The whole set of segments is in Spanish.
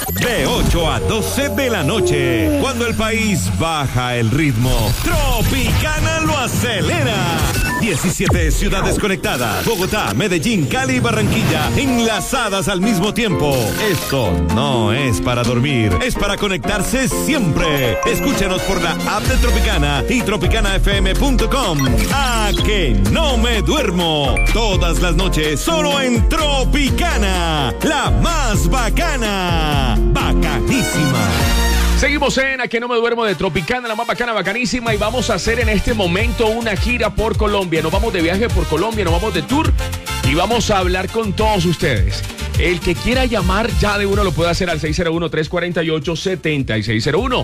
De 8 a 12 de la noche, cuando el país baja el ritmo, Tropicana lo acelera. 17 ciudades conectadas, Bogotá, Medellín, Cali y Barranquilla, enlazadas al mismo tiempo. Esto no es para dormir, es para conectarse siempre. Escúchanos por la app de Tropicana y tropicanafm.com. ¡A que no me duermo! Todas las noches, solo en Tropicana, la más bacana. Bacanísima. Seguimos en A que no me duermo de Tropicana, la más bacana, bacanísima, y vamos a hacer en este momento una gira por Colombia. Nos vamos de viaje por Colombia, nos vamos de tour y vamos a hablar con todos ustedes. El que quiera llamar ya de uno lo puede hacer al 601-348-7601.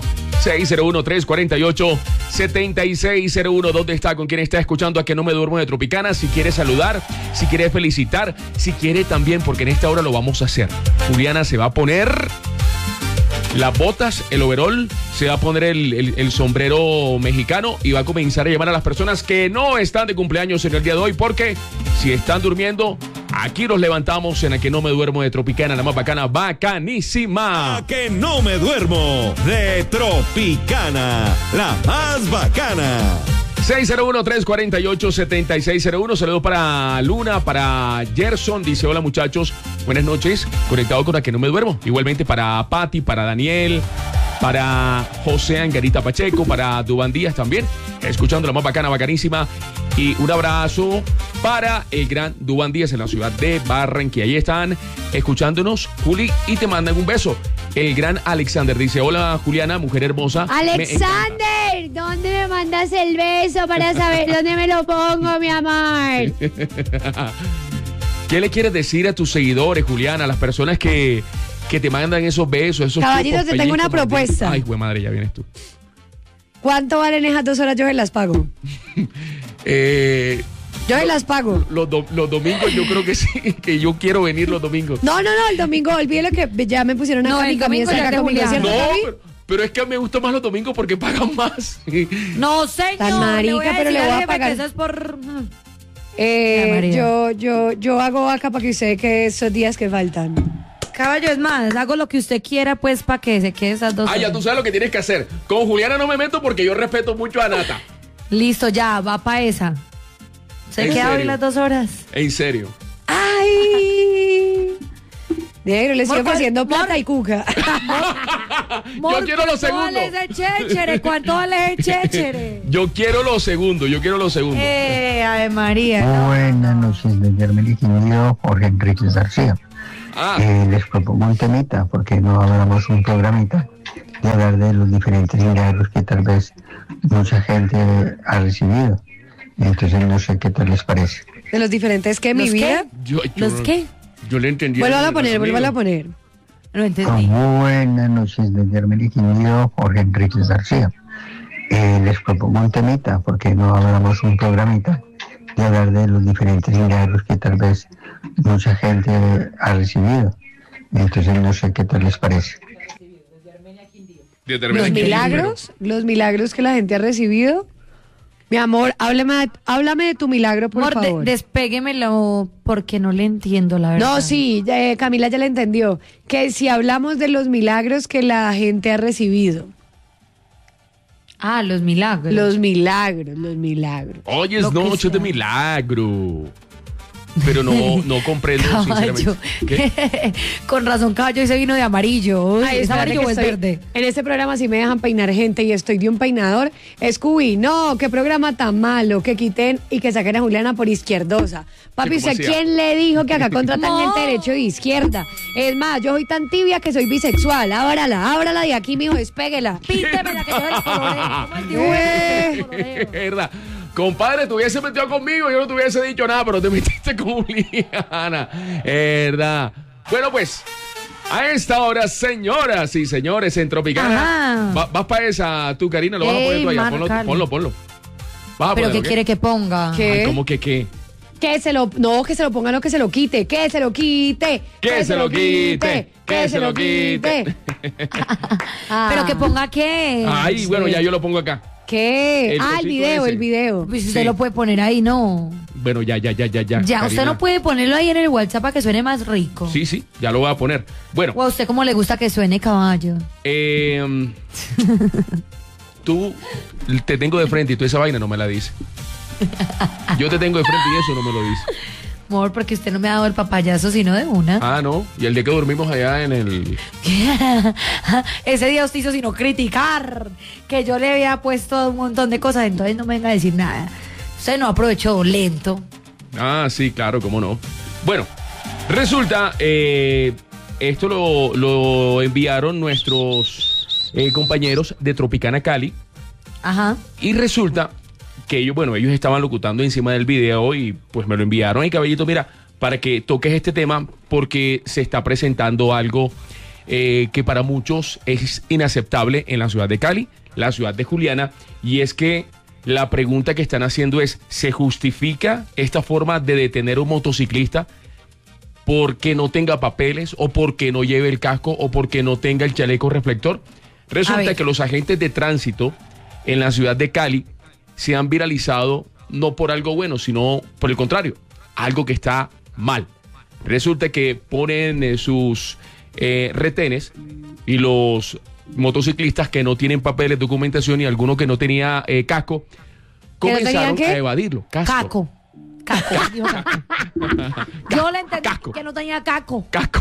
601-348-7601. ¿Dónde está? ¿Con quién está escuchando A que no me duermo de Tropicana? Si quiere saludar, si quiere felicitar, si quiere también, porque en esta hora lo vamos a hacer. Juliana se va a poner las botas, el overol, se va a poner el sombrero mexicano y va a comenzar a llamar a las personas que no están de cumpleaños en el día de hoy, porque si están durmiendo, aquí los levantamos en A que no me duermo de Tropicana, la más bacana, bacanísima. A que no me duermo de Tropicana, la más bacana. 601-348-7601. Saludos para Luna, para Gerson. Dice: hola muchachos, buenas noches. Conectado con A que no me duermo. Igualmente para Patti, para Daniel, para José Angarita Pacheco, para Dubán Díaz también. Escuchando la más bacana, bacanísima. Y un abrazo para el gran Dubán Díaz en la ciudad de Barranquilla. Ahí están escuchándonos, Juli, y te mandan un beso. El gran Alexander dice: hola Juliana, mujer hermosa. Alexander, ¿dónde me mandas el beso para saber dónde me lo pongo, mi amor? ¿Qué le quieres decir a tus seguidores, Juliana, a las personas que te mandan esos besos, esos Caballito, te tengo una propuesta. Ay, güey madre, ya vienes tú. ¿Cuánto valen esas 2 horas? Yo se las pago. Yo se las pago. Los domingos yo creo que sí, que yo quiero venir los domingos. No, el domingo, olvídelo que ya me pusieron a mi camisa acá conmigo, ¿cierto, pero es que me gustan más los domingos porque pagan más. No, señor. Tan marica, pero le voy a pagar. Eso es por... Yo hago vaca para que usted que esos días que faltan. Caballo, es más, hago lo que usted quiera, pues, para que se quede esas 2 horas. Ya tú sabes lo que tienes que hacer. Con Juliana no me meto porque yo respeto mucho a Nata. Listo, ya, va para esa. ¿Se queda hoy las 2 horas? En serio. ¡Ay! Negro, le estoy ofreciendo plata y cuca. Yo quiero los segundos. ¿Cuánto vale ese chéchere? Yo quiero los segundos. Ave María. ¿No? Buenas noches, desde Hermenegildo, Jorge Enríquez García. Les propongo un temita, porque no hablamos un programita de hablar de los diferentes milagros que tal vez mucha gente ha recibido. Entonces no sé qué tal les parece. ¿De los diferentes qué, mi vida? ¿Los qué? Yo le entendí. Vuelvan a poner. No entendí. Buenas noches, desde Hermenegildo, Jorge Enríquez García. Les propongo un temita, porque no hablamos un programita de hablar de los diferentes milagros que tal vez mucha gente ha recibido. Entonces no sé qué tal les parece. Los milagros que la gente ha recibido. Mi amor, háblame de tu milagro, por favor. Despéguemelo, porque no le entiendo, la verdad. No, sí, Camila ya le entendió. Que si hablamos de los milagros que la gente ha recibido. Los milagros. Los milagros. Hoy es noche de milagro. Pero no comprendo, Caballo. sinceramente. Con razón, Caballo, ese vino de amarillo. ¿Es amarillo o es verde? En este programa sí me dejan peinar gente y estoy de un peinador. Scooby, no, qué programa tan malo, que quiten y que saquen a Juliana por izquierdosa. Papi, ¿usted quién le dijo que acá contratan gente derecho y izquierda? Es más, yo soy tan tibia que soy bisexual. Ábrala de aquí, mijo, despéguela. Píntemela, que yo se la coloreo. ¿Verdad? Compadre, te hubiese metido conmigo, yo no te hubiese dicho nada, pero te metiste con Juliana. ¿Verdad? Bueno, pues, a esta hora, señoras y señores, en Tropicana. Vas para esa, tú, Karina, lo vas a poner tú allá. Ponlo. ¿Pero qué quiere que ponga? ¿Qué? Ay, ¿cómo que qué? Que se lo ponga, no que se lo quite. Que se lo quite. Pero que ponga qué. Ay, bueno, ya yo lo pongo acá. ¿Qué? El video. Pues usted lo puede poner ahí, ¿no? Bueno, ya. Ya, Karina. usted no puede ponerlo ahí en el WhatsApp para que suene más rico. Sí, ya lo voy a poner. Bueno. ¿O a usted cómo le gusta que suene, caballo? Tú te tengo de frente y tú esa vaina no me la dices. Yo te tengo de frente y eso no me lo dices. Amor, porque usted no me ha dado el papayazo sino de una. Ah, no. Y el día que dormimos allá en el... Ese día usted hizo sino criticar que yo le había puesto un montón de cosas, entonces no me venga a decir nada. Usted no aprovechó lento. Ah, sí, claro, cómo no. Bueno, resulta, esto lo enviaron nuestros compañeros de Tropicana Cali. Ajá. Y resulta que ellos estaban locutando encima del video y pues me lo enviaron. Y Caballito, mira, para que toques este tema porque se está presentando algo que para muchos es inaceptable en la ciudad de Cali, la ciudad de Juliana, y es que la pregunta que están haciendo es, ¿se justifica esta forma de detener a un motociclista porque no tenga papeles o porque no lleve el casco o porque no tenga el chaleco reflector? Resulta que los agentes de tránsito en la ciudad de Cali se han viralizado no por algo bueno, sino por el contrario, algo que está mal. Resulta que ponen sus retenes y los motociclistas que no tienen papeles, documentación y alguno que no tenía casco, comenzaron a evadirlo. Caco. Yo le entendí que no tenía caco. Casco.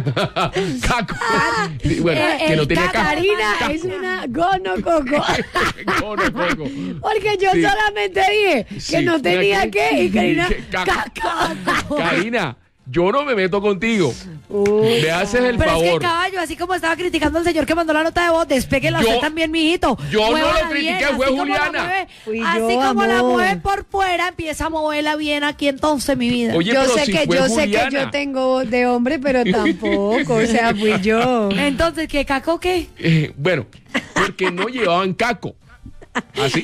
Bueno, que no tenía casco. Karina es una gonococo. Porque yo solamente dije que no tenía que y Karina caco. Karina, yo no me meto contigo. Me haces el pero favor. Es que caballo, así como estaba criticando al señor que mandó la nota de voz, despéguela usted también, mijito. Yo no lo critiqué, fue Juliana. Así como la mueve por fuera, empieza a moverla bien aquí entonces, mi vida. Oye, yo pero sé si que fue yo Juliana. sé que yo tengo voz de hombre, pero tampoco, o sea, fui yo. Entonces, ¿qué caco qué? Bueno, porque no llevaban caco. Así.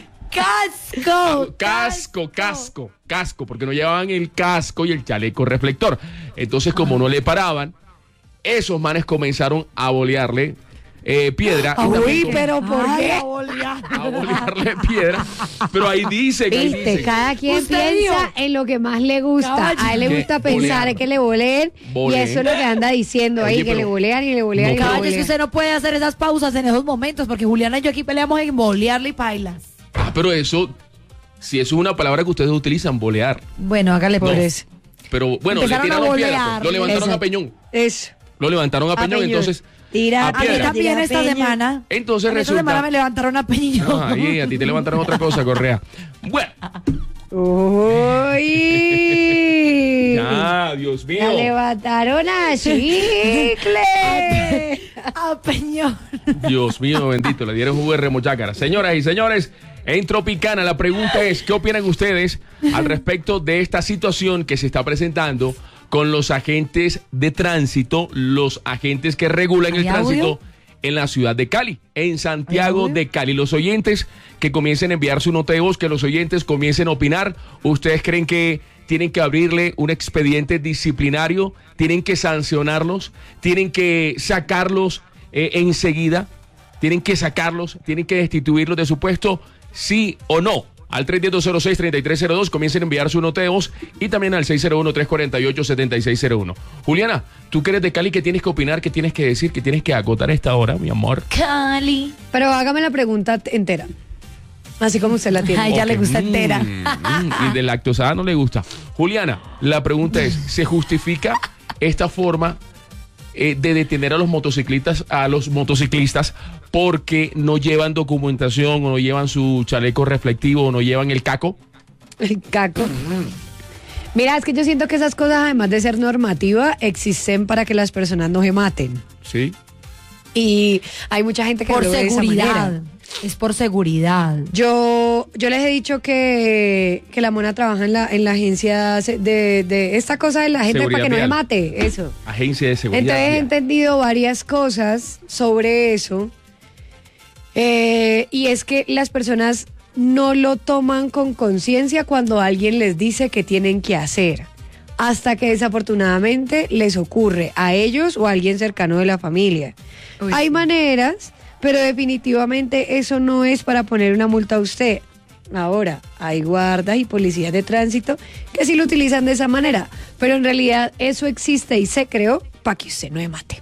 Casco, porque no llevaban el casco y el chaleco reflector. Entonces, como no le paraban, esos manes comenzaron a bolearle piedra. Uy, pero ¿por qué? A bolearle piedra. Pero ahí dice Viste, cada quien piensa en lo que más le gusta. Caballo. A él le gusta pensar en que le boleen y eso es lo que anda diciendo ahí, que le bolean y le bolean y le Caballo, es que bolean. usted no puede hacer esas pausas en esos momentos, porque Juliana y yo aquí peleamos en bolearle y pailas. Ah, pero eso, si eso es una palabra que ustedes utilizan, bolear. Bueno, hágale por No. eso. Pero bueno, le Empezaron a tiraron piedra, bolear. pues. Lo levantaron Eso. a Peñón. Eso. Lo levantaron a Peñón, entonces. Tira, a A mí piedra. también esta semana. Entonces Esta resulta. semana me levantaron a Peñón. Ay, a ti te levantaron otra cosa, Correa. Bueno. Uy. Ya, Dios mío. La levantaron a chicle. A Peñón. Dios mío, bendito, le dieron jugo de remochácara. Señoras y señores, en Tropicana la pregunta es, ¿qué opinan ustedes al respecto de esta situación que se está presentando con los agentes de tránsito, los agentes que regulan el ¿Hay audio? tránsito en la ciudad de Cali, en Santiago de Cali? Los oyentes que comiencen a enviar su nota de voz, que los oyentes comiencen a opinar. ¿Ustedes creen que tienen que abrirle un expediente disciplinario? ¿Tienen que sancionarlos? ¿Tienen que sacarlos enseguida? ¿Tienen que sacarlos? ¿Tienen que destituirlos de su puesto? ¿Sí o no? Al 310-206-3302 comiencen a enviar su nota de voz y también al 601-348-7601. Juliana, tú que eres de Cali, ¿qué tienes que opinar? ¿Qué tienes que decir? ¿Qué tienes que agotar a esta hora, mi amor? Cali. Pero hágame la pregunta entera. Así como usted la tiene. Ay, ya Ok. le gusta entera. Y de lactosada no le gusta. Juliana, la pregunta es, ¿se justifica esta forma de detener a los motociclistas porque no llevan documentación o no llevan su chaleco reflectivo o no llevan el caco? El caco. Mira, es que yo siento que esas cosas, además de ser normativa, existen para que las personas no se maten. Sí. Y hay mucha gente que Por lo ve de esa seguridad. manera. Es por seguridad. Yo les he dicho que la mona trabaja en la agencia de esta cosa de la gente Seguridad para que no se vial. mate, eso. Agencia de seguridad. Entonces he vial. entendido varias cosas sobre eso. Y es que las personas no lo toman con conciencia cuando alguien les dice que tienen que hacer. Hasta que desafortunadamente les ocurre a ellos o a alguien cercano de la familia. Uy, Hay sí. maneras, pero definitivamente eso no es para poner una multa a usted. Ahora, hay guardas y policías de tránsito que sí lo utilizan de esa manera, pero en realidad eso existe y se creó para que usted no me mate.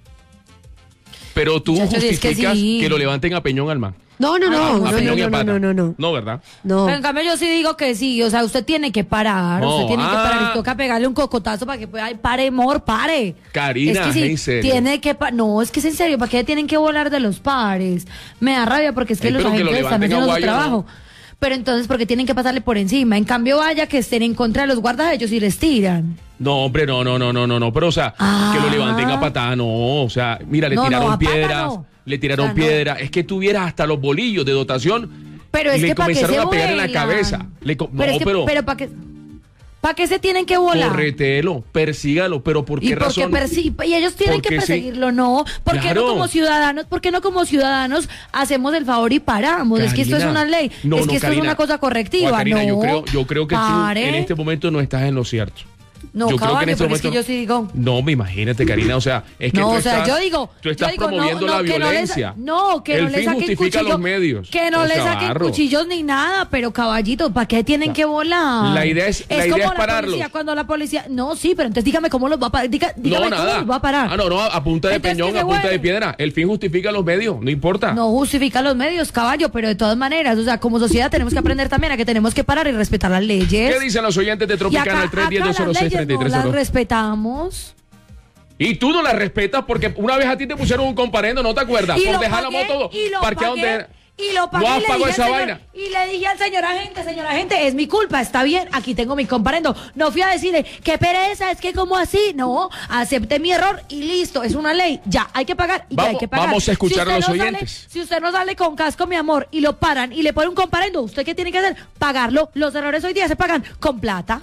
Pero tú Muchachos, es que justificas sí. que lo levanten a Peñón Alma. No, A Peñón y a Pata. no. No, ¿verdad? No. Pero en cambio yo sí digo que sí, o sea, usted tiene que parar, No, usted tiene que parar, y toca pegarle un cocotazo para que pueda, pare, amor, pare. Karina, es que sí, ¿en serio? tiene que, no, es que es en serio, ¿para qué tienen que volar de los pares? Me da rabia porque es que los pero que lo agentes están levanten a haciendo su guaya, trabajo. Pero entonces, ¿por qué tienen que pasarle por encima? En cambio, vaya que estén en contra de los guardas, ellos sí les tiran. No, hombre, no, pero o sea, que lo levanten a patada, no, o sea, mira, le No, tiraron a pata piedras, no. le tiraron O sea, no. piedras, es que tuvieras hasta los bolillos de dotación, Pero es le que ¿para qué se comenzaron a pegar en la vuelan? cabeza. Pero ¿para qué se tienen que volar? corretelo, persígalo, pero ¿por qué ¿Y por qué razón? y ellos tienen que Porque sí. perseguirlo? No, ¿por qué Claro. no como ciudadanos? ¿Por qué no como ciudadanos hacemos el favor y paramos? Es que esto es Karina. una ley, No, es no, que esto Karina. es una cosa correctiva, Karina, no. yo creo que Pare. tú en este momento no estás en lo cierto. No, yo creo caballo, que en este pero es momento que yo sí digo. No, me imagínate, Karina, o sea, es que No, tú o sea, estás, yo digo promoviendo la que violencia. No, que el no le fin saquen justifica cuchillos. los medios. Que no O le sea, saquen barro. cuchillos ni nada, pero caballito, ¿para qué tienen que volar? La idea es como la pararlos. policía, cuando la policía. No, sí, pero entonces dígame cómo los va a parar. Dígame No, cómo nada. los va a parar. No, a punta de Entonces, peñón, que se a punta de vuelen. piedra. El fin justifica los medios, no importa. No justifica los medios, caballo, pero de todas maneras, o sea, como sociedad tenemos que aprender también a que tenemos que parar y respetar las leyes. ¿Qué dicen los oyentes de Y Tropicana al acá las leyes no 310-206-3302? las respetamos. Y tú no la respetas porque una vez a ti te pusieron un comparendo, ¿no te acuerdas? Y Por lo dejar pagué, la moto y lo parqueada pagué, donde era. y lo pagué, No has y le pagado dije al esa señor- vaina. Y le dije al señor agente, es mi culpa, está bien, aquí tengo mi comparendo. No fui a decirle, qué pereza, es que como así, no, acepté mi error y listo, es una ley, ya, hay que pagar y ya hay que pagar. Vamos a escuchar Si a usted los no oyentes. si usted no sale con casco, mi amor, y lo paran y le ponen un comparendo, ¿usted qué tiene que hacer? Pagarlo. Los errores hoy día se pagan con plata.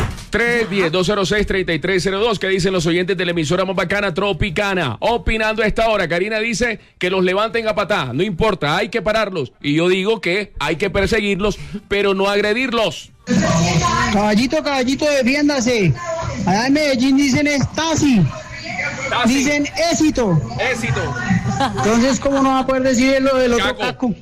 310-206-3302. ¿Qué dicen los oyentes de la emisora más bacana Tropicana? Opinando a esta hora. Karina dice que los levanten a patada. No importa, hay que pararlos. Y yo digo que hay que perseguirlos, pero no agredirlos. Caballito, defiéndase. Allá en Medellín dicen Stasi, dicen éxito. Éxito. Entonces, ¿cómo no va a poder decir lo del otro Caco. caco?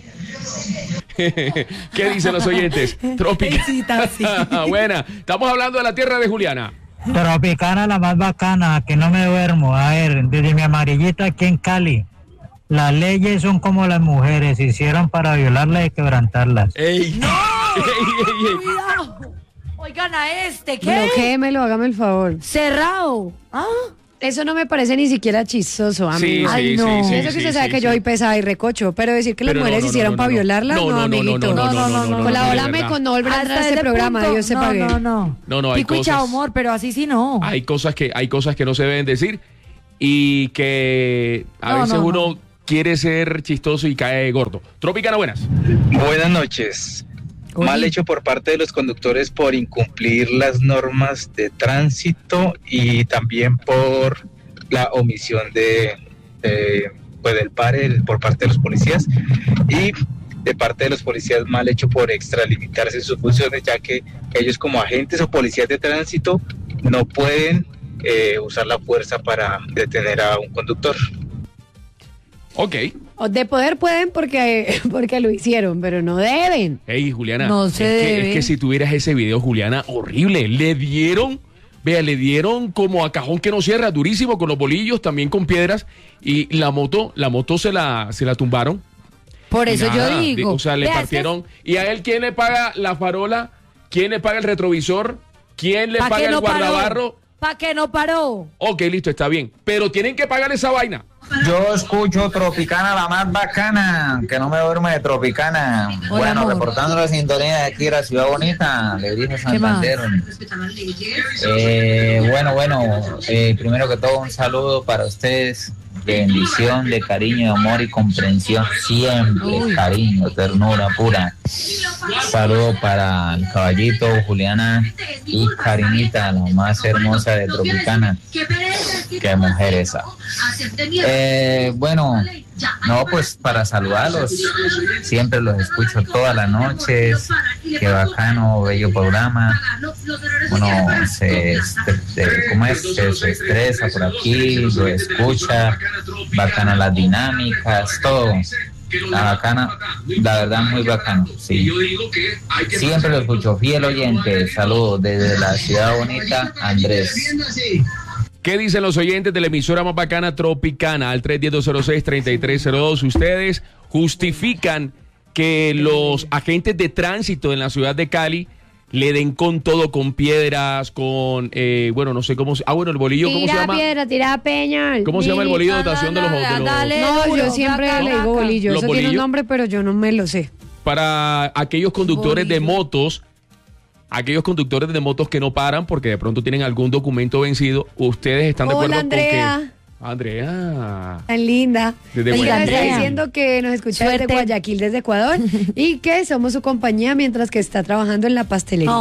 ¿Qué dicen los oyentes? Tropicana. Buena. Estamos hablando de la tierra de Juliana. Tropicana la más bacana, que no me duermo. A ver, desde mi amarillita aquí en Cali. Las leyes son como las mujeres, se hicieron para violarlas y quebrantarlas. ¡Ey! ¡No! Cuidado. Oigan a este, ¿qué? Bloquéemelo, hágame el favor. Cerrado. Ah, Eso no me parece ni siquiera chistoso, amigo. Ay, no. Eso que usted sabe que yo soy pesada y recocho, pero decir que las Pero mujeres no, no, hicieron no, para no. violarla, no, amiguito. no, Colabórame de verdad. con no volver a entrar a hasta este ese programa, punto, Dios se pague. No, hay Pico y cosas- chao, amor, pero así sí no. Hay cosas que no se deben decir y que a No, veces no, uno no. quiere ser chistoso y cae gordo. Tropicana, buenas. Buenas noches. Oye. Mal hecho por parte de los conductores por incumplir las normas de tránsito y también por la omisión del pare por parte de los policías y de parte de los policías mal hecho por extralimitarse sus funciones, ya que ellos como agentes o policías de tránsito no pueden usar la fuerza para detener a un conductor. Ok. O de poder pueden porque lo hicieron, pero no deben. Hey, Juliana. No se debe. Es que si tuvieras ese video, Juliana, horrible. Le dieron como a cajón que no cierra, durísimo, con los bolillos, también con piedras. Y la moto se la tumbaron. Por eso Nada, yo digo. O sea, le vea, partieron. ¿Y a él quién le paga la farola? ¿Quién le paga el retrovisor? ¿Quién le ¿Pa' paga qué el no paró? guardabarro? ¿Para qué no paró? Ok, listo, está bien. Pero tienen que pagar esa vaina. Yo escucho Tropicana la más bacana, que no me duerme de Tropicana. Hola, Bueno, amor. reportando la sintonía de aquí de la Ciudad Bonita, le dije ¿Qué más? Santander. Primero que todo un saludo para ustedes, de bendición, de cariño, de amor y comprensión, siempre, Uy. cariño, ternura pura. Saludo para el caballito, Juliana y Karinita, la más hermosa de Tropicana. Qué mujer esa. Pues para saludarlos, siempre los escucho todas las noches. Qué bacano, bello programa. Uno se estresa por aquí, lo escucha, bacana las dinámicas, todo. La bacana, la verdad muy bacano, sí. Siempre lo escucho, fiel oyente. Saludos desde la ciudad bonita, Andrés. ¿Qué dicen los oyentes de la emisora más bacana Tropicana? Al 310-206-3302. Ustedes justifican que los agentes de tránsito en la ciudad de Cali le den con todo, con piedras, con, bueno, no sé cómo se... el bolillo, ¿cómo se llama? Tira piedra, tira peña. ¿Cómo se llama el bolillo de dotación de los... No, yo siempre le digo bolillo. Eso tiene un nombre, pero yo no me lo sé. Para aquellos conductores de motos, que no paran porque de pronto tienen algún documento vencido, ¿ustedes están de acuerdo Andrea. con que... Andrea. Tan linda. Ella está diciendo que nos escucha desde Guayaquil, desde Ecuador, y que somos su compañía mientras que está trabajando en la pastelería.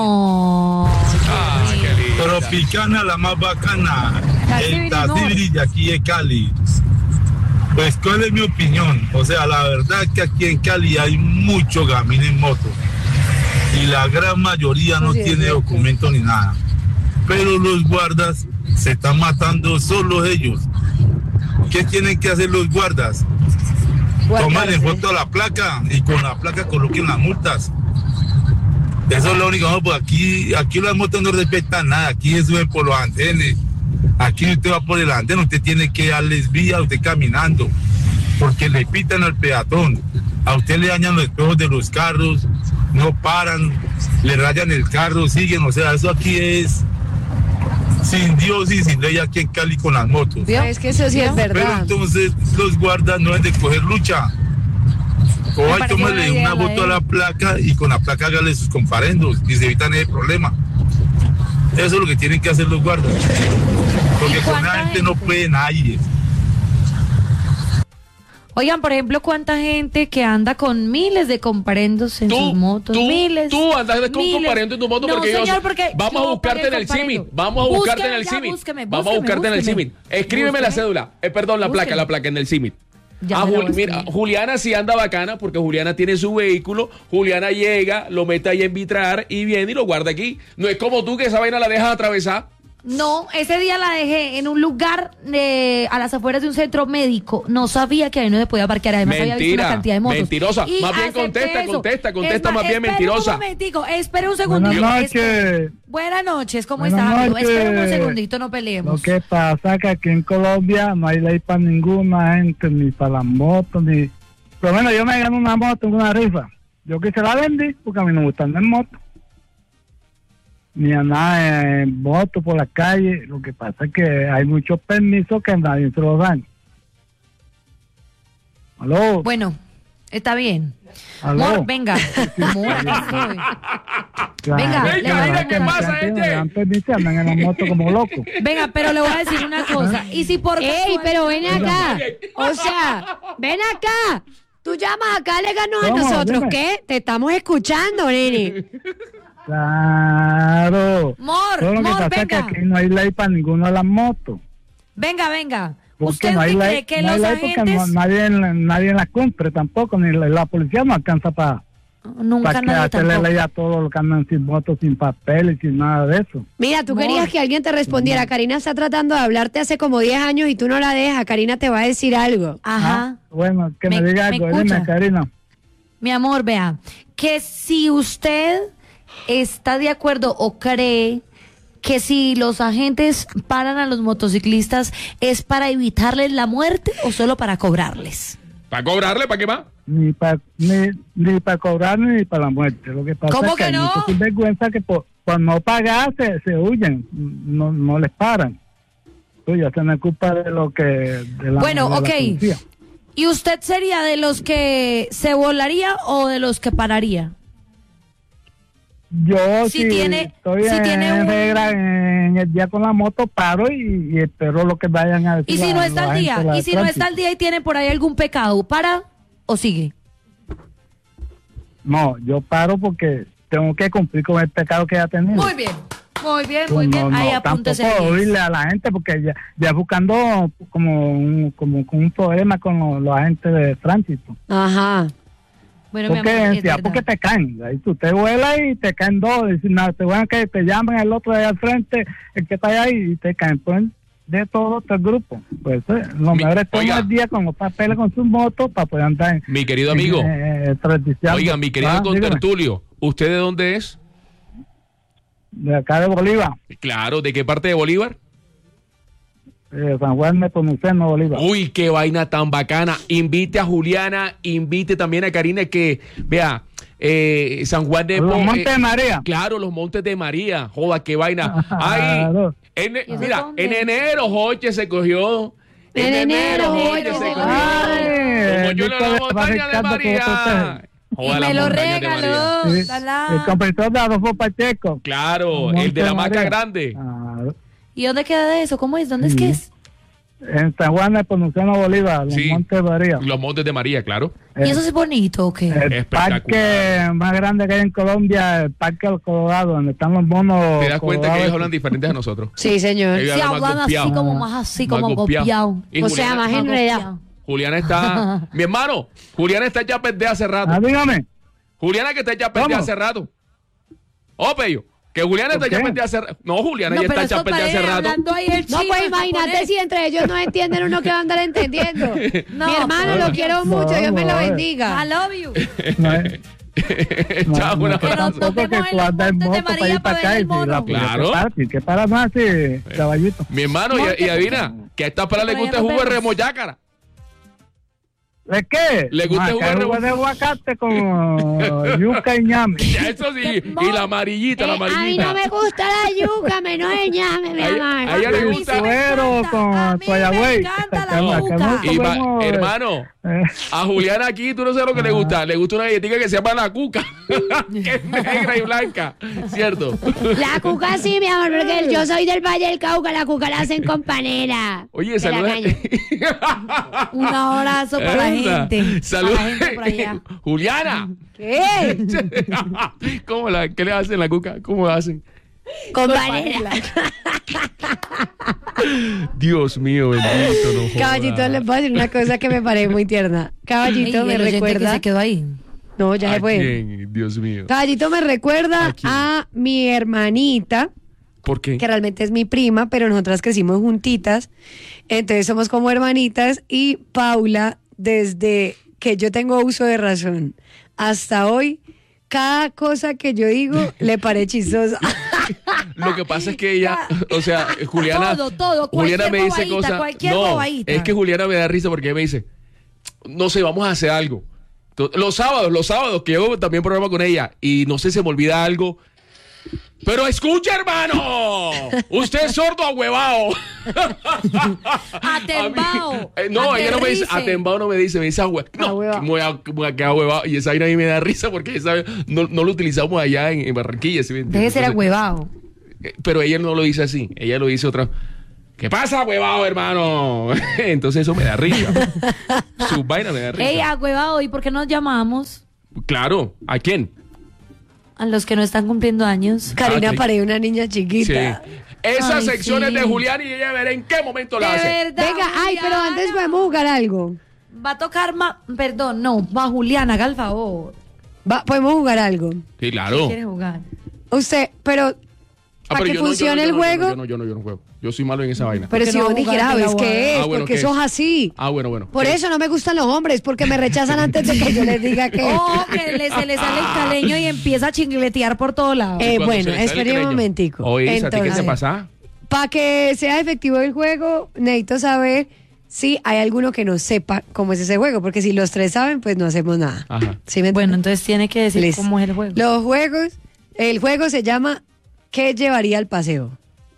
Tropicana, la más bacana. El Tazibri de aquí de Cali. Pues, ¿cuál es mi opinión? O sea, la verdad que aquí en Cali hay mucho gamín en moto. Y la gran mayoría no tiene documento ni nada. Pero los guardas se están matando solos ellos. ¿Qué tienen que hacer los guardas? Tomarle foto a la placa y con la placa coloquen las multas. Eso es lo único, no, pues aquí las motos no respetan nada, aquí suben por los andenes. Aquí usted va por el andén, usted tiene que darles vía a usted caminando, porque le pitan al peatón, a usted le dañan los espejos de los carros, no paran, le rayan el carro, siguen, o sea, eso aquí es sin Dios y sin ley aquí en Cali con las motos. Es que eso sí es verdad. Pero entonces los guardas no deben de coger lucha. O hay tomarle una foto a la placa y con la placa hágale sus comparendos y se evitan ese problema. Eso es lo que tienen que hacer los guardas. Porque con la gente no puede nadie. Oigan, por ejemplo, ¿cuánta gente que anda con miles de comparendos en sus motos? Miles. Tú andas con comparendos en tu moto, no, porque señor, porque vamos a buscarte en el CIMIT. Vamos a buscarte en el CIMIT. Vamos a buscarte en el CIMIT. Escríbeme la cédula. Perdón, la placa en el CIMIT. Mira, Juliana sí anda bacana porque Juliana tiene su vehículo. Juliana llega, lo mete ahí en vitrar y viene y lo guarda aquí. No es como tú que esa vaina la dejas atravesar. No, ese día la dejé en un lugar a las afueras de un centro médico. No sabía que ahí no se podía parquear. Además, había visto una cantidad de motos. Mentirosa. Y más bien contesta más bien mentirosa. Espere un segundito. Buenas noches. Buenas noches, ¿cómo estás, amigo? Espera un segundito, no peleemos. Lo que pasa es que aquí en Colombia no hay ley para ninguna gente, ni para las motos, ni... Pero bueno, yo me gano una moto en una rifa. Yo que se la vendí, porque a mí no me gustan en moto. Ni a nada en moto por la calle. Lo que pasa es que hay muchos permisos que nadie se los dan. ¿Aló? Bueno, está bien. ¿Aló? Amor, venga. Amor, aquí estoy. Claro, Venga, ¿qué pasa, me dan permiso, andan en la moto como locos. Venga, pero le voy a decir una cosa. Y si por ¡Ey, pero ven acá! O sea, ven acá. Tú llamas acá, le ganó a nosotros. Dime. ¿Qué? Te estamos escuchando, nene. Claro. Todo lo que Mor, pasa es que venga. aquí no hay ley para ninguna de las motos. Venga. Porque ¿Usted no hay cree ley, que no hay los ley porque agentes... nadie la cumple tampoco, ni la policía no alcanza para Nunca que nadie hacerle tampoco. ley a todos los que andan sin motos, sin papeles, sin nada de eso. Mira, tú querías que alguien te respondiera. Karina está tratando de hablarte hace como 10 años y tú no la dejas. Karina te va a decir algo. Ajá. Bueno, que me diga algo, escucha? dime, Karina. Mi amor, vea, que si usted está de acuerdo o cree que si los agentes paran a los motociclistas es para evitarles la muerte o solo para cobrarles. ¿Para cobrarle? ¿Para qué más? Ni para cobrar ni para la muerte. Lo que pasa ¿Cómo es que que hay no? muchos sinvergüenza que por no pagar se huyen, no les paran. Pues ya se me culpa de lo que... De la, Bueno, de la ok. policía. ¿Y usted sería de los que se volaría o de los que pararía? Yo Si si tiene- estoy si tiene en un- regla en el día con la moto, paro y espero lo que vayan a decir. Y si no está la al día, gente, la y de si no está tránsito. al día y tiene por ahí algún pecado, ¿para o sigue? No, yo paro porque tengo que cumplir con el pecado que ya tenido. Muy bien. No, Ahí no, apúntese. tampoco oírle a la gente porque ya buscando como un problema con los agentes de tránsito. Ajá. Bueno, mi Porque, amor, es ya, verdad. porque te caen, ahí tú te vuelas y te caen dos, y si no, te vuelan que te llaman el otro de al frente, el que está ahí y te caen, pues de todo el grupo. Pues lo mejor es tomar el día con los papeles con sus motos para poder andar. Mi querido amigo. Oiga, mi querido contertulio, ¿usted de dónde es? De acá de Bolívar. Claro, ¿de qué parte de Bolívar? San Juan Nepomuceno, Bolívar. Uy, qué vaina tan bacana. Invite a Juliana, invite también a Karina que, vea, San Juan de... Los Montes de María. Claro, los Montes de María. Joda, qué vaina. Ay, mira, en enero Joche se cogió. En enero Joche se cogió. Como yo en la montaña de María. Joda, y me lo regaló. El compositor de Adolfo Pacheco. Claro, el de la Maca Grande. ¿Y dónde queda eso? ¿Cómo es? ¿Dónde es que es? En San Juan de Nepomuceno, Bolívar, los Montes de María. Los Montes de María, claro. ¿Y eso es bonito o qué? El parque más grande que hay en Colombia, el Parque del Colorado, donde están los monos. ¿Te das cuenta que ellos hablan diferentes a nosotros? Sí, señor. Ellos sí, hablan así como copiado. O sea, más enredado. Juliana está... Mi hermano, Juliana está ya perdida hace rato. Dígame. Juliana que está ya perdida hace rato. Pello. Que Juliana está ya perdida hace rato. No, Juliana ya está ya perdida hace rato. No, pues imagínate si entre ellos no entienden, uno que va a andar entendiendo. Mi hermano, lo quiero mucho, Dios me lo bendiga. I love you. Chao, un abrazo. Que tú andas en moto para ir para acá y claro. ¿Qué para más, caballito? Mi hermano, y adivina, que a esta para le gusta el jugo de remojácara. ¿De qué? ¿Le gusta el jugo de aguacate con yuca y ñame? Eso sí, y la amarillita, la amarillita. A mí no me gusta la yuca, menos el ñame, mi amor. A ella le gusta el suero con guayabey. Hermano, a Juliana aquí, tú no sabes lo que le gusta. Le gusta una galletita que se llama la cuca, que es negra y blanca, ¿cierto? La cuca sí, mi amor, porque yo soy del Valle del Cauca, la cuca la hacen con panela. Oye, saluda. Un abrazo para la gente. Saludos. Por allá. Juliana. ¿Qué? ¿Qué le hacen la cuca? ¿Cómo la hacen? Con panela. Dios mío, bendito, no joda. Caballito, les voy a decir una cosa que me parece muy tierna. Caballito me recuerda. Que se quedó ahí. No, ya se fue. ¿Quién? Dios mío. Caballito me recuerda a mi hermanita. ¿Por qué? Que realmente es mi prima, pero nosotras crecimos juntitas. Entonces somos como hermanitas. Y Paula, desde que yo tengo uso de razón hasta hoy, cada cosa que yo digo le parece chistosa. Lo que pasa es que ella, o sea, Juliana, todo, Juliana me dice bobadita, cosas. No, es que Juliana me da risa porque ella me dice, no sé, vamos a hacer algo. Los sábados que yo también programa con ella y no sé, se me olvida algo. Pero escucha, hermano, usted es sordo ahuevado. Atembao. No, ella no me dice, atembao no me dice, me dice ahuevado. No, voy a quedar ahuevado. Y esa vaina a mí me da risa porque esa no lo utilizamos allá en Barranquilla. ¿Sí? Debe ser ahuevado. Pero ella no lo dice así, ella lo dice otra. ¿Qué pasa, huevado, hermano? Entonces eso me da risa. Su vaina me da risa. Ey, ahuevado, ¿y por qué nos llamamos? Claro, ¿a quién? A los que no están cumpliendo años. Karina parece una niña chiquita. Sí. Esas secciones de Julián y ella verá en qué momento la hace. Verdad, venga, pero antes podemos jugar algo. Va a tocar perdón, no, va Juliana, haga el favor. Podemos jugar algo. Sí, claro. ¿Qué quiere jugar? Usted, pero para que funcione el juego. Yo no juego. Yo soy malo en esa vaina. Pero si vos dijeras, ¿sabes qué es? Porque sos así. Bueno. Por eso no me gustan los hombres, porque me rechazan antes de que yo les diga que... Oh, que se le sale el caleño y empieza a chingletear por todos lados. Bueno, espere un momentico. Oye, ¿a ti qué te pasa? Para que sea efectivo el juego, necesito saber si hay alguno que no sepa cómo es ese juego, porque si los tres saben, pues no hacemos nada. Ajá. ¿Sí bueno, entonces tiene que decir cómo es el juego. El juego se llama ¿Qué llevaría al paseo?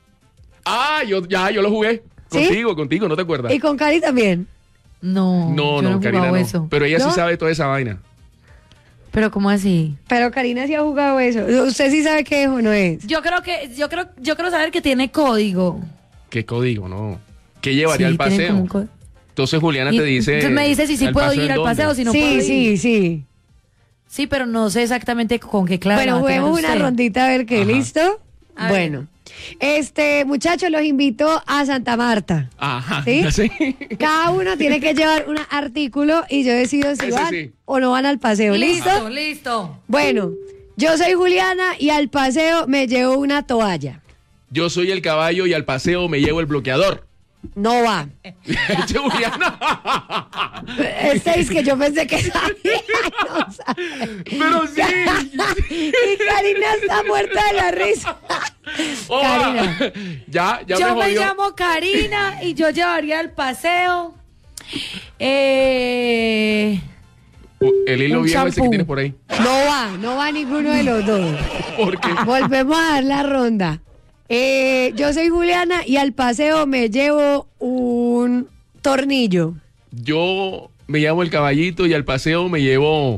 Yo lo jugué. ¿Sí? Contigo, ¿no te acuerdas? ¿Y con Cari también? No, Karina no. Eso. Pero ella sí sabe toda esa vaina. ¿Pero cómo así? Pero Karina sí ha jugado eso. ¿Usted sí sabe qué es o no es? Yo creo saber que tiene código. ¿Qué código? No. ¿Qué llevaría al paseo? Entonces Juliana te dice... Entonces me dice si sí puedo ir al paseo, si no puedo ir. Sí. Sí, pero no sé exactamente con qué clave. Bueno, juguemos una rondita a ver qué. ¿Listo? Bueno. Muchachos, los invito a Santa Marta. Ajá. ¿Sí? Cada uno tiene que llevar un artículo y yo decido si van o no van al paseo. Listo. Bueno, yo soy Juliana y al paseo me llevo una toalla. Yo soy el caballo y al paseo me llevo el bloqueador. No va. Juliana. Este es que yo pensé que sabía. No sabe. Pero sí. Y Karina está muerta de la risa. Karina. Ya Yo me jodió. llamo Karina y yo llevaría al paseo. El hilo un viejo ese que champú. tienes por ahí. No va ninguno de los dos. ¿Por qué? Volvemos a dar la ronda. Yo soy Juliana y al paseo me llevo un tornillo. Yo me llamo el caballito y al paseo me llevo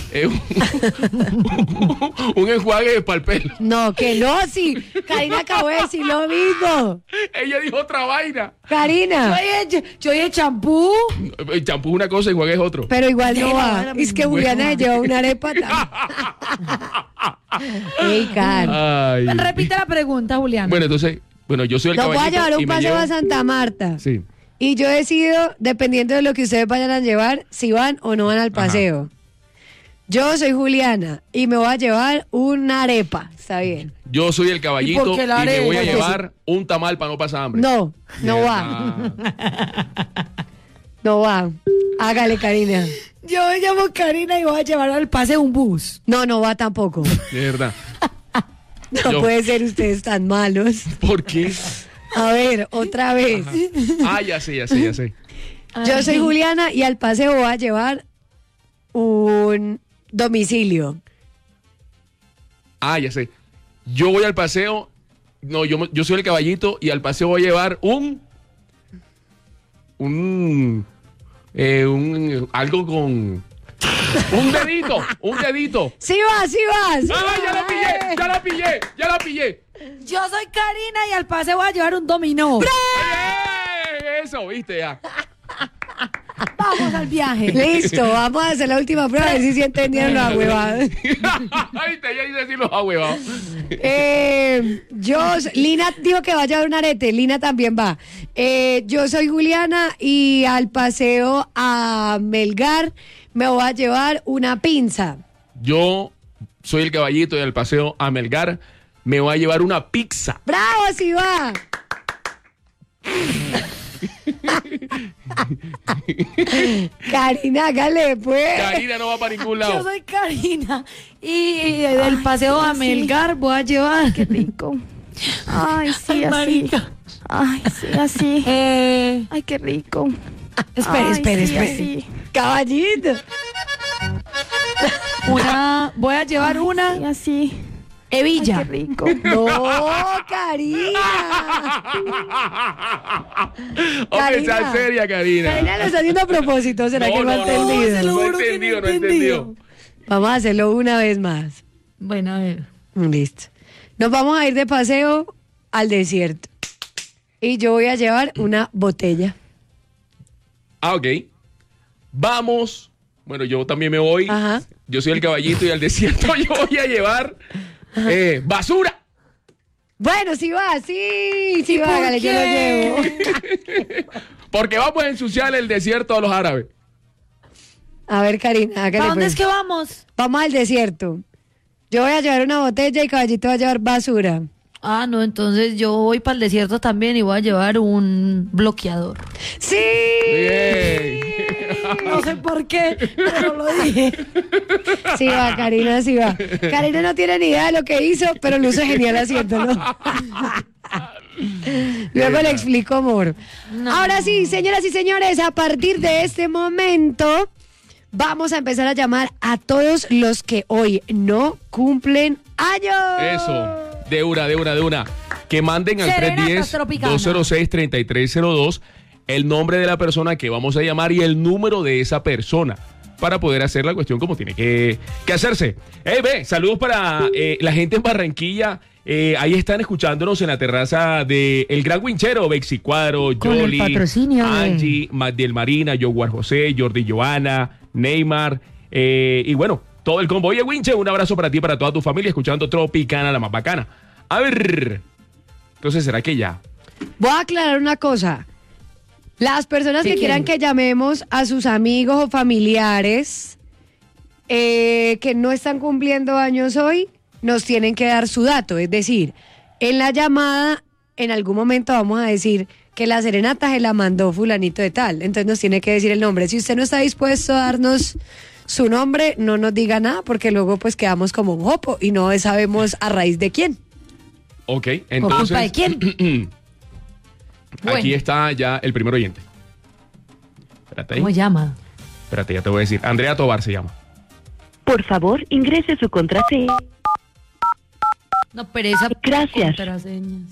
un enjuague para el pelo. No, que no, sí. Karina acabó de decir lo mismo. Ella dijo otra vaina. Karina. Yo dije champú. El champú es una cosa, el enjuague es otro. Pero igual no va. Es que Juliana se llevó una arepa. Ey, Karen. Ay. Repite la pregunta, Juliana. Bueno, entonces, yo soy el Nos voy a caballito llevar y un me paseo llevo... a Santa Marta. Sí. Y yo decido, dependiendo de lo que ustedes vayan a llevar, si van o no van al paseo. Yo soy Juliana y me voy a llevar una arepa. Está bien. Yo soy el ¿Y caballito por qué la y me voy a arepa? llevar un tamal para no pasar hambre. No va. No va. Hágale, Karina. Yo me llamo Karina y voy a llevar al paseo un bus. No va tampoco. De verdad. No Yo- puede ser ustedes tan malos. ¿Por qué? A ver, otra vez. Ya sé. Yo soy Juliana y al paseo voy a llevar un domicilio. Ya sé. Yo voy al paseo. No, yo soy el caballito y al paseo voy a llevar algo con un dedito. Sí vas. Ya la pillé. Yo soy Karina y al paseo voy a llevar un dominó. Eso, viste ya. Vamos al viaje. Listo, vamos a hacer la última prueba a ver si entendieron la huevada. Viste, ya hice decir los ahuevados. Lina dijo que va a llevar un arete, Lina también va. Yo soy Juliana y al paseo a Melgar me voy a llevar una pinza. Yo soy el caballito y al paseo a Melgar me voy a llevar una pizza. ¡Bravo, sí va! Karina, hágale pues. Karina no va para ningún lado. Yo soy Karina y del paseo a Melgar voy a llevar. Qué rico. Ay, sí, así. Ay, sí, así. Ay, qué rico. Espere. Así. Caballito. Voy a llevar una Y así. hebilla. Ay, qué rico. No, Karina. Hombre, sea seria, Karina. Karina lo está haciendo a propósito, ¿será que no ha entendido? se lo No he juro que entendido, no no he entendido. Vamos a hacerlo una vez más. Bueno, a ver. Listo. Nos vamos a ir de paseo al desierto. Y yo voy a llevar una botella. Ok. Vamos. Bueno, yo también me voy. Ajá. Yo soy el caballito y al desierto yo voy a llevar basura. Bueno, sí va, sí va, por hágale, yo lo qué? llevo. Porque vamos a ensuciar el desierto a los árabes. A ver, Karina, hágale ¿Para dónde pues. es que vamos? Vamos al desierto. Yo voy a llevar una botella y Caballito va a llevar basura. Ah, no, entonces yo voy para el desierto también y voy a llevar un bloqueador. ¡Sí! Bien. No sé por qué, pero lo dije. Sí va, Karina, sí va. Karina no tiene ni idea de lo que hizo, pero lo hizo genial haciéndolo. Luego le explico, amor. Ahora sí, señoras y señores, a partir de este momento vamos a empezar a llamar a todos los que hoy no cumplen años. Eso. De una. Que manden al Serenatas Tropicanas. 310-206-3302 el nombre de la persona que vamos a llamar y el número de esa persona para poder hacer la cuestión como tiene que hacerse. Saludos para la gente en Barranquilla. Ahí están escuchándonos en la terraza de El Gran Winchero, Bexi Cuadro, Con el Yoli, patrocinio de- Angie, Magdiel Marina, Yoguar José, Jordi Joana, Neymar, y bueno, todo el combo. Oye, Winche, un abrazo para ti y para toda tu familia, escuchando Tropicana, la más bacana. A ver, entonces, ¿será que ya? Voy a aclarar una cosa. Las personas que quieran que llamemos a sus amigos o familiares que no están cumpliendo años hoy, nos tienen que dar su dato. Es decir, en la llamada, en algún momento vamos a decir que la serenata se la mandó fulanito de tal. Entonces nos tiene que decir el nombre. Si usted no está dispuesto a darnos su nombre, no nos diga nada, porque luego pues quedamos como un jopo y no sabemos a raíz de quién. Ok, entonces... ¿Culpa de quién? Aquí está ya el primer oyente. Espérate ahí. ¿Cómo llama? Espérate, ya te voy a decir. Andrea Tobar se llama. Por favor, ingrese su contraseña. No, pero esa Gracias. contraseñas.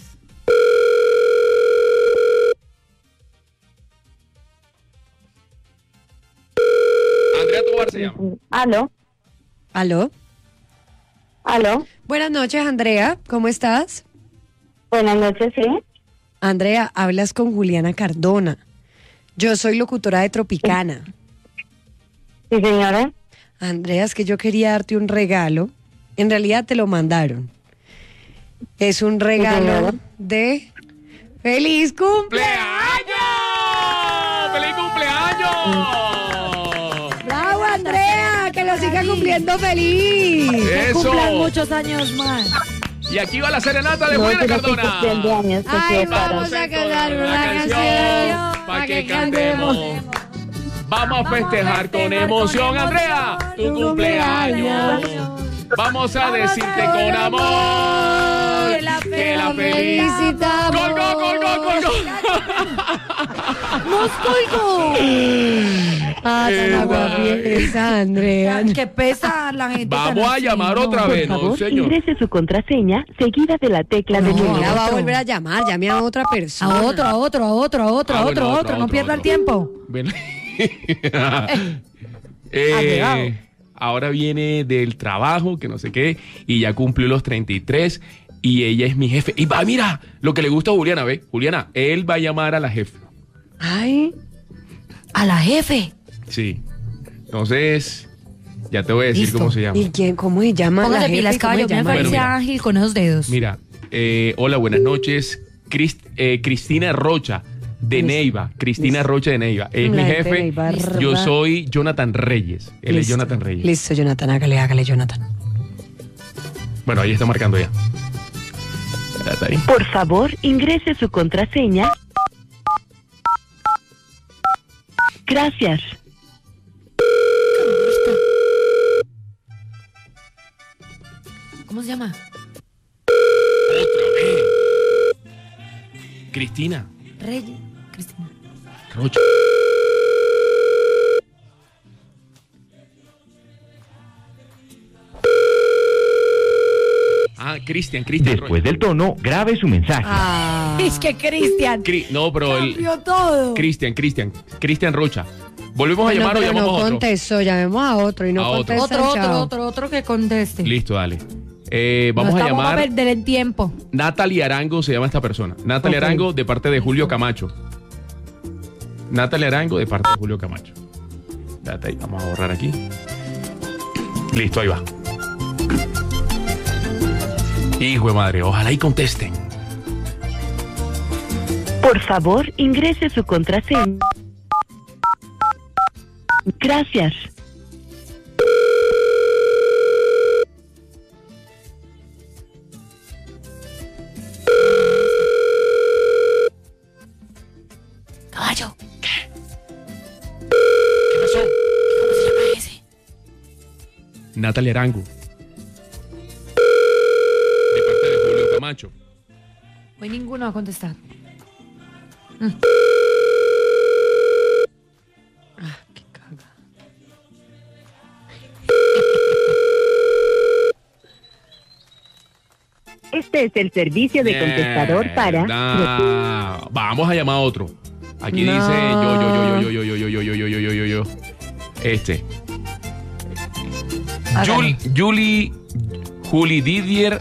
Andrea Tobar se llama. ¿Aló? ¿Aló? ¿Aló? Buenas noches, Andrea. ¿Cómo estás? Buenas noches, sí. Andrea, hablas con Juliana Cardona. Yo soy locutora de Tropicana. Sí, señora. Andrea, es que yo quería darte un regalo. En realidad te lo mandaron. Es un regalo de ¡Feliz cumpleaños! ¡Feliz cumpleaños! ¡Bravo, Andrea! ¡Que lo siga cumpliendo feliz! ¡Eso! Cumplan muchos años más. Y aquí va la serenata de Juliana Cardona. ¡Ay, vamos a cantar una canción para que cantemos! Vamos a festejar con emoción, Andrea, tu cumpleaños. Vamos a decirte con amor que la felicitamos. ¡Gol, gol, gol, gol, gol, gol! ¡Nos colgó! ¡Ah, tan aguafiesa, Andrea! ¡Qué pesa la gente! Vamos a llamar otra vez, Por ¿no, favor, señor? ingrese su contraseña seguida de la tecla de No, número. la va a volver a llamar, llame a otra persona. A otro. Ah, bueno, otro, No pierda el tiempo. Bueno. Llegado. Ahora viene del trabajo, que no sé qué, y ya cumplió los 33 y ella es mi jefe. Y va, mira, lo que le gusta a Juliana, ¿ve? Juliana, él va a llamar a la jefe. Ay, A la jefe. Sí. Entonces, ya te voy a decir Listo. cómo se llama. ¿y quién? ¿Cómo se llama? Póngase la jefe? pilas, ¿Cómo caballo. se Me llama? parece Bueno, mira. ágil con esos dedos. Mira, hola, buenas noches. Cristina Rocha de Neiva. Cristina Rocha de Neiva. Es La mi gente de jefe. Neiva, Yo ¿verdad? soy Jonathan Reyes. Él es Listo. Jonathan Reyes. Listo, Jonathan, hágale, Jonathan. Bueno, ahí está marcando ya. Espérate ahí. Por favor, ingrese su contraseña. Gracias. ¿Cómo se llama? Otra vez. Cristina Reyes. Cristina. Rocha. Cristian Rocha. Después del tono, grabe su mensaje. Es que Cristian. No, pero el Cambió todo. Cristian Rocha. ¿Volvemos a llamar o pero llamamos no a otro? contestó, llamemos a otro y no A otro. contesta. Otro que conteste. Listo, dale. Vamos No a estamos llamar. a perder el tiempo. Natalie Arango se llama esta persona. Natalie Ok. Arango de parte de Julio Camacho. Natalie Arango de parte de Julio Camacho. Espérate ahí, vamos a borrar aquí. Listo, ahí va. Hijo de madre, ojalá y contesten. Por favor, ingrese su contraseña. Gracias. Caballo. ¿Qué pasó? ¿Cómo se llama ese? Natalie Arango. De parte de Julio Camacho. Hoy ninguno va a contestar. Qué caga. Este es el servicio de contestador para... Mierda. Vamos a llamar a otro. Aquí No. dice yo. Este. Hágale. Juli Didier.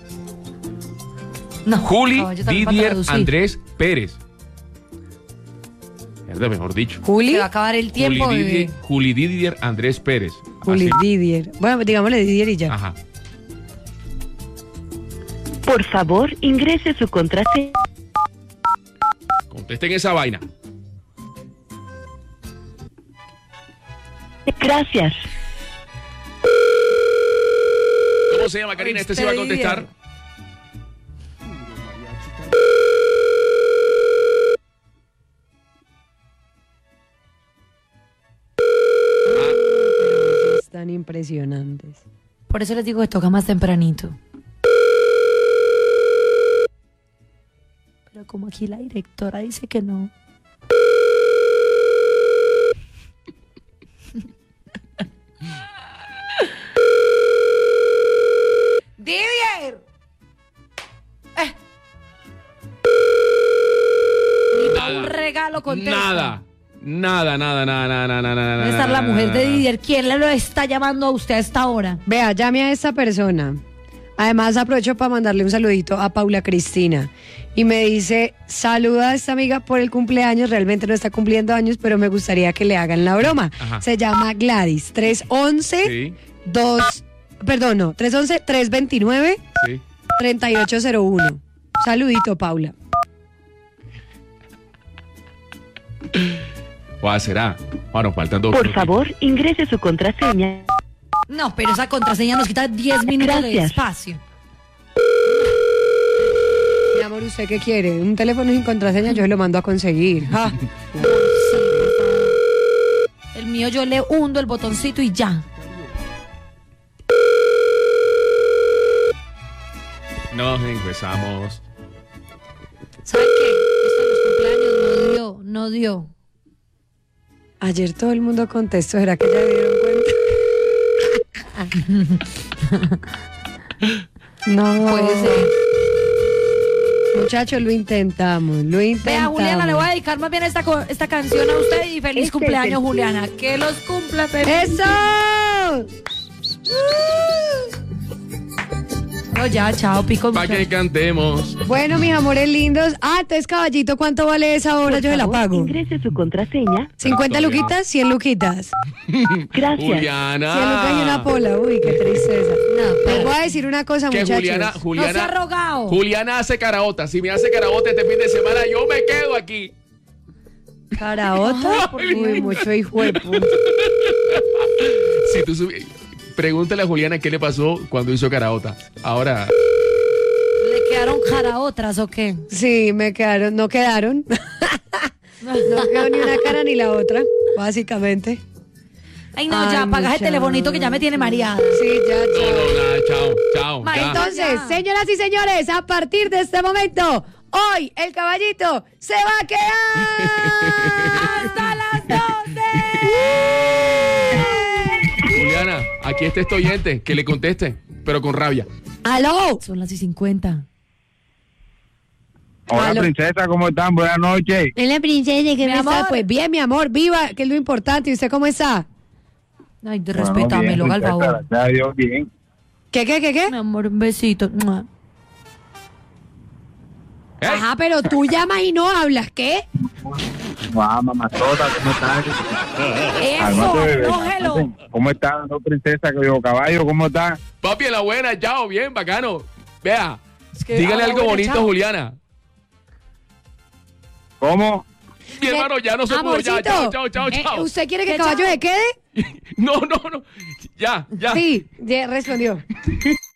No. Juli caballo, también para Didier traducir. Andrés Pérez. Mierda, mejor dicho. Juli, Se va a acabar el tiempo. Juli Didier Andrés Pérez. Juli Así. Didier. Bueno, digámosle Didier y ya. Ajá. Por favor, ingrese su contraseña. Contesten esa vaina. Gracias. ¿Cómo se llama, Karina? Este sí va a contestar. Tan impresionantes. Por eso les digo que toca más tempranito. Pero como aquí la directora dice que no. ¡Didier! Nada. Un regalo contesta. Nada. Debe estar la mujer de Didier. ¿Quién le lo está llamando a usted a esta hora? Vea, llame a esta persona. Además, aprovecho para mandarle un saludito a Paula Cristina. Y me dice, saluda a esta amiga por el cumpleaños. Realmente no está cumpliendo años, pero me gustaría que le hagan la broma. Ajá. Se llama Gladys. 311-329 Sí. 3801. Saludito, Paula. ¿Cuál será? Bueno, faltan 2 Por minutos. favor, ingrese su contraseña. No, pero esa contraseña nos quita 10 minutos de Gracias. espacio. Mi amor, ¿usted qué quiere? Un teléfono sin contraseña, yo se lo mando a conseguir. Ja. Sí, por favor. El mío yo le hundo el botoncito y ya. Nos empezamos. ¿Saben qué? Esto de los cumpleaños no dio. Ayer todo el mundo contestó, ¿será que ya dieron cuenta? No. Puede ser. Muchachos, lo intentamos. Vea, Juliana, le voy a dedicar más bien esta canción a usted y feliz Este cumpleaños, es el Juliana. Que los cumpla feliz. ¡Eso! No, ya, chao, pico. Para que cantemos. Bueno, mis amores lindos. Entonces, caballito, ¿cuánto vale esa hora? Yo se la pago. Ingrese su contraseña. 50 luquitas, 100 luquitas. Gracias. 100 lucas y una Juliana. pola. Uy, qué tristeza. No, Les voy a decir una cosa, Que muchachos. No se ha rogado. Juliana hace caraota. Si me hace caraota este fin de semana, yo me quedo aquí. ¿Caraota? Uy, mucho hijo de puta. Si tú pregúntale a Juliana qué le pasó cuando hizo caraota. Ahora. ¿Le quedaron caraotras o qué? Sí, me quedaron, no quedaron. No quedó ni una cara ni la otra, básicamente. Ay, no, ya, apaga el telefonito que ya me tiene mareada. Sí, ya, No, chao. nada, chao. María, ya. Entonces, Ya. señoras y señores, a partir de este momento, hoy el caballito se va a quedar ¡Hasta las 12! Juliana, aquí está este oyente, que le conteste, pero con rabia. ¡Aló! Son las 50. Hola, Aló. princesa, ¿cómo están? Buenas noches. Hola, princesa, ¿qué Mi amor. está? Pues bien, mi amor, viva, que es lo importante. ¿Y usted cómo está? Ay, respétamelo, al favor. Gracias a Dios, bien. ¿Qué? Mi amor, un besito. ¡Mua! ¿Eh? Ajá, pero tú llamas y no hablas, ¿qué? Guau, mamazota, ¿cómo estás? ¡Eso! Cálmate, bebé, ¡Cógelo! cálmate. ¿Cómo estás, no, princesa, que yo caballo? ¿Cómo estás? Papi, en la buena, chao, bien, bacano. Vea, Es que, dígale algo bueno, bonito, chao. Juliana. ¿Cómo? Mi hermano, ya no se pudo, ya, Amorcito, chao. ¿usted quiere que ¿Qué el caballo chao? se quede? No. Ya. Sí, ya respondió.